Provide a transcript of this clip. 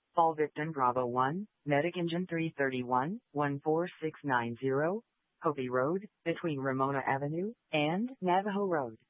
All victim Bravo 1, Medic Engine 331, 14690, Hopi Road, between Ramona Avenue and Navajo Road.